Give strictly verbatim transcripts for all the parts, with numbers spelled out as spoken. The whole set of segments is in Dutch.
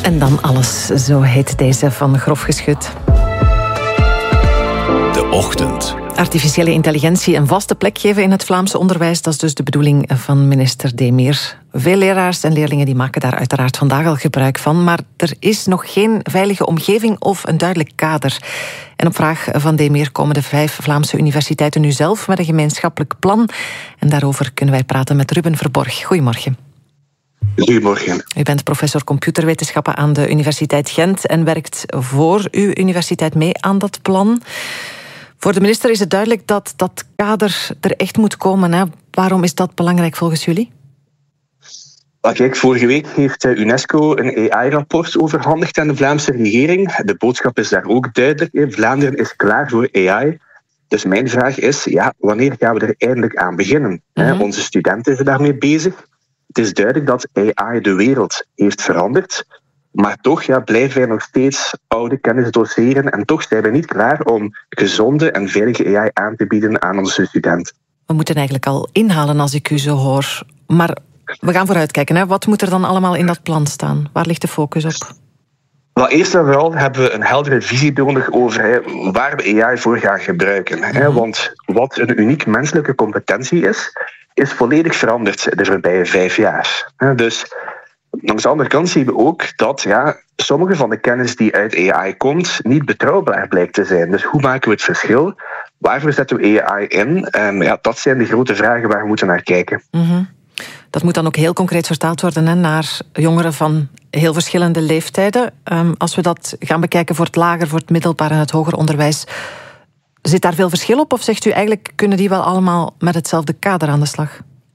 En dan alles, zo heet deze van Grof Geschut. De Ochtend. Artificiële intelligentie een vaste plek geven in het Vlaamse onderwijs, dat is dus de bedoeling van minister Demir. Veel leraars en leerlingen die maken daar uiteraard vandaag al gebruik van, maar er is nog geen veilige omgeving of een duidelijk kader. En op vraag van Demir komen de vijf Vlaamse universiteiten nu zelf met een gemeenschappelijk plan. En daarover kunnen wij praten met Ruben Verborg. Goedemorgen. Goedemorgen. U bent professor computerwetenschappen aan de Universiteit Gent en werkt voor uw universiteit mee aan dat plan. Voor de minister is het duidelijk dat dat kader er echt moet komen. Hè? Waarom is dat belangrijk volgens jullie? Ah, kijk, vorige week heeft UNESCO een A I-rapport overhandigd aan de Vlaamse regering. De boodschap is daar ook duidelijk. Vlaanderen is klaar voor A I. Dus mijn vraag is, ja, wanneer gaan we er eindelijk aan beginnen? Mm-hmm. Onze studenten zijn daarmee bezig. Het is duidelijk dat A I de wereld heeft veranderd. Maar toch ja, blijven wij nog steeds oude kennis doseren en toch zijn we niet klaar om gezonde en veilige A I aan te bieden aan onze studenten. We moeten eigenlijk al inhalen als ik u zo hoor. Maar we gaan vooruitkijken. Hè? Wat moet er dan allemaal in dat plan staan? Waar ligt de focus op? Wel, eerst en vooral hebben we een heldere visie nodig over hè, waar we A I voor gaan gebruiken. Hè? Mm-hmm. Want wat een uniek menselijke competentie is, is volledig veranderd de voorbije vijf jaar. Dus langs de andere kant zien we ook dat ja, sommige van de kennis die uit A I komt niet betrouwbaar blijkt te zijn. Dus hoe maken we het verschil? Waarvoor zetten we A I in? En ja, dat zijn de grote vragen waar we moeten naar kijken. Mm-hmm. Dat moet dan ook heel concreet vertaald worden hè, naar jongeren van heel verschillende leeftijden. Um, als we dat gaan bekijken voor het lager, voor het middelbaar en het hoger onderwijs, zit daar veel verschil op? Of zegt u eigenlijk kunnen die wel allemaal met hetzelfde kader aan de slag?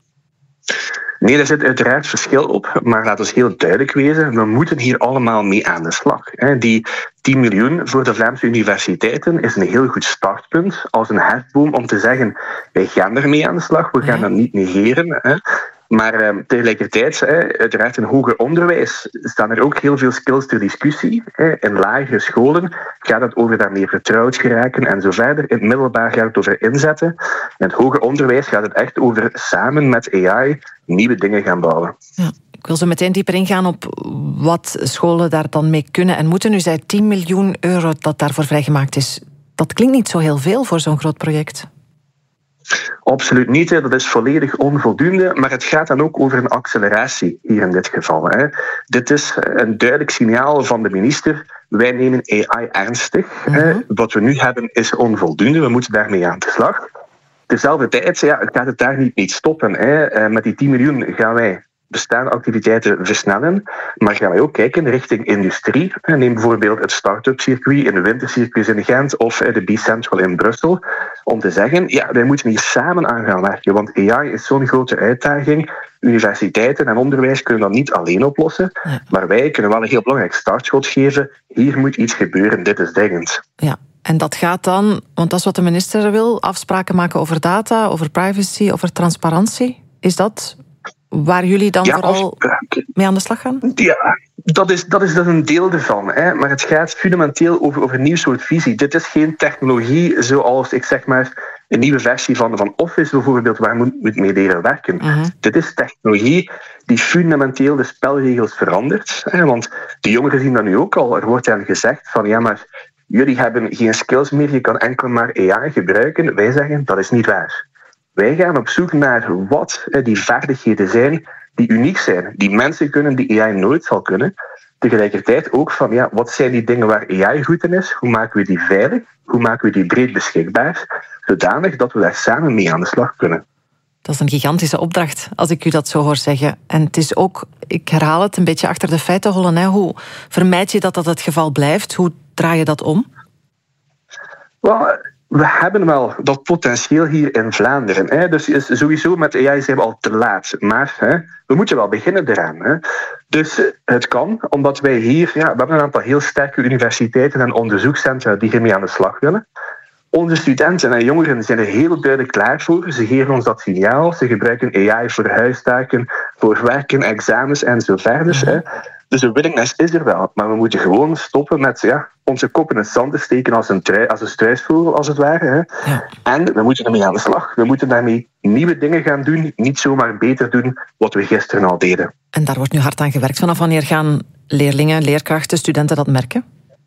Nee, er zit uiteraard verschil op, maar laat ons heel duidelijk wezen, we moeten hier allemaal mee aan de slag. Die tien miljoen voor de Vlaamse universiteiten is een heel goed startpunt als een hefboom om te zeggen, wij gaan ermee aan de slag, we gaan dat niet negeren. Maar eh, tegelijkertijd, eh, uiteraard in hoger onderwijs staan er ook heel veel skills ter discussie. Eh. In lagere scholen gaat het over daarmee vertrouwd geraken en zo verder. In het middelbaar gaat het over inzetten. In het hoger onderwijs gaat het echt over samen met A I nieuwe dingen gaan bouwen. Ja, ik wil zo meteen dieper ingaan op wat scholen daar dan mee kunnen en moeten. U zei tien miljoen euro dat daarvoor vrijgemaakt is. Dat klinkt niet zo heel veel voor zo'n groot project. Absoluut niet, dat is volledig onvoldoende, maar het gaat dan ook over een acceleratie hier in dit geval. Dit is een duidelijk signaal van de minister, wij nemen A I ernstig. Mm-hmm. Wat we nu hebben is onvoldoende, we moeten daarmee aan de slag. Tezelfde tijd ja, gaat het daar niet, niet stoppen. Met die tien miljoen gaan wij bestaande activiteiten versnellen, maar gaan wij ook kijken richting industrie. Neem bijvoorbeeld het start-up circuit in de wintercircuits in Gent of de B-Central in Brussel, om te zeggen, ja, wij moeten hier samen aan gaan werken, want A I is zo'n grote uitdaging. Universiteiten en onderwijs kunnen dat niet alleen oplossen, ja. Maar wij kunnen wel een heel belangrijk startschot geven. Hier moet iets gebeuren, dit is dringend. Ja. En dat gaat dan, want dat is wat de minister wil, afspraken maken over data, over privacy, over transparantie. Is dat waar jullie dan ja, vooral mee aan de slag gaan? Ja, dat is, dat is dus een deel ervan. Hè. Maar het gaat fundamenteel over, over een nieuw soort visie. Dit is geen technologie zoals, ik zeg maar, een nieuwe versie van, van Office bijvoorbeeld, waar we moet mee leren werken. Uh-huh. Dit is technologie die fundamenteel de spelregels verandert. Hè. Want de jongeren zien dat nu ook al. Er wordt hen gezegd van, ja, maar jullie hebben geen skills meer, je kan enkel maar A I gebruiken. Wij zeggen, dat is niet waar. Wij gaan op zoek naar wat die vaardigheden zijn die uniek zijn, die mensen kunnen die A I nooit zal kunnen. Tegelijkertijd ook van, ja, wat zijn die dingen waar A I goed in is? Hoe maken we die veilig? Hoe maken we die breed beschikbaar? Zodanig dat we daar samen mee aan de slag kunnen. Dat is een gigantische opdracht, als ik u dat zo hoor zeggen. En het is ook, ik herhaal het, een beetje achter de feiten hollen. Hè? Hoe vermijd je dat dat het geval blijft? Hoe draai je dat om? Well, we hebben wel dat potentieel hier in Vlaanderen. Hè. Dus sowieso met A I zijn we al te laat. Maar hè, we moeten wel beginnen eraan. Hè. Dus het kan, omdat wij hier... Ja, we hebben een aantal heel sterke universiteiten en onderzoekscentra die hiermee aan de slag willen. Onze studenten en jongeren zijn er heel duidelijk klaar voor. Ze geven ons dat signaal. Ze gebruiken A I voor huistaken, voor werken, examens en zo verder. Hè. Dus de willingness is er wel. Maar we moeten gewoon stoppen met ja, onze kop in het zand te steken als een, trui, als een struisvogel, als het ware. Hè. Ja. En we moeten ermee aan de slag. We moeten daarmee nieuwe dingen gaan doen. Niet zomaar beter doen wat we gisteren al deden. En daar wordt nu hard aan gewerkt. Vanaf wanneer gaan leerlingen, leerkrachten, studenten dat merken?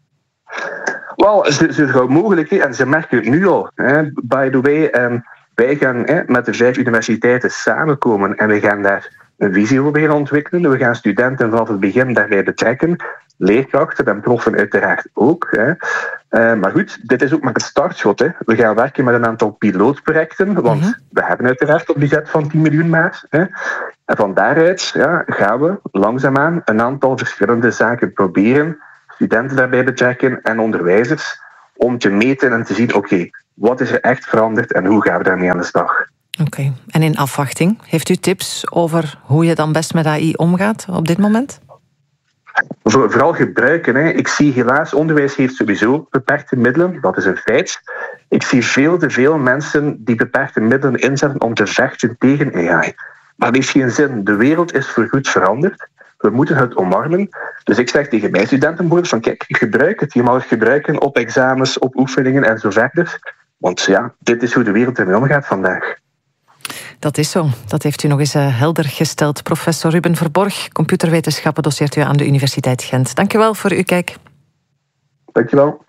Wel, zo, zo gauw mogelijk. Hè. En ze merken het nu al. Hè. By the way, um, wij gaan hè, met de vijf universiteiten samenkomen en we gaan daar een visie over gaan ontwikkelen. We gaan studenten vanaf het begin daarbij betrekken. Leerkrachten en proffen uiteraard ook. Hè. Uh, maar goed, dit is ook maar het startschot. Hè. We gaan werken met een aantal pilootprojecten, want mm-hmm. we hebben uiteraard een budget van tien miljoen maar. Hè. En van daaruit ja, gaan we langzaamaan een aantal verschillende zaken proberen, studenten daarbij betrekken en onderwijzers, om te meten en te zien, oké, okay, wat is er echt veranderd en hoe gaan we daarmee aan de slag? Oké, okay. En in afwachting, heeft u tips over hoe je dan best met A I omgaat op dit moment? Vooral gebruiken. Hè. Ik zie helaas, onderwijs heeft sowieso beperkte middelen, dat is een feit. Ik zie veel te veel mensen die beperkte middelen inzetten om te vechten tegen A I. Maar dat heeft geen zin. De wereld is voorgoed veranderd. We moeten het omarmen. Dus ik zeg tegen mijn studenten bijvoorbeeld van kijk, gebruik het. Je mag het gebruiken op examens, op oefeningen en zo verder. Want ja, dit is hoe de wereld ermee omgaat vandaag. Dat is zo. Dat heeft u nog eens helder gesteld. Professor Ruben Verborg, computerwetenschappen, doseert u aan de Universiteit Gent. Dank u wel voor uw kijk. Dank je wel.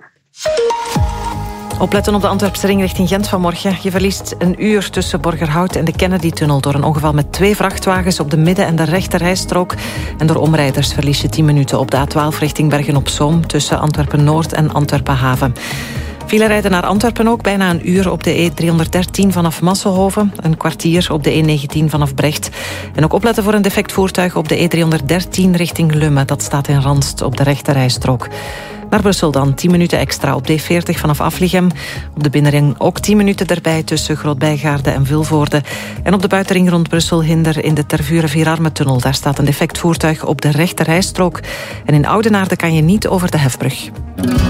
Opletten op de Antwerpse ring richting Gent vanmorgen. Je verliest een uur tussen Borgerhout en de Kennedy-tunnel door een ongeval met twee vrachtwagens op de midden- en de rechterrijstrook. En door omrijders verlies je tien minuten op de A twaalf richting Bergen-op-Zoom tussen Antwerpen-Noord en Antwerpen-Haven. File rijden naar Antwerpen ook, bijna een uur op de E driehonderddertien vanaf Massenhoven, een kwartier op de E negentien vanaf Brecht. En ook opletten voor een defect voertuig op de E driehonderddertien richting Lummen. Dat staat in Randst op de rechterrijstrook. Naar Brussel dan, tien minuten extra op D veertig vanaf Aflichem. Op de binnenring ook tien minuten erbij tussen Grootbijgaarde en Vilvoorde. En op de buitenring rond Brussel Hinder in de Tervuren-Vierarmentunnel. Daar staat een defect voertuig op de rechterrijstrook. En in Oudenaarde kan je niet over de hefbrug.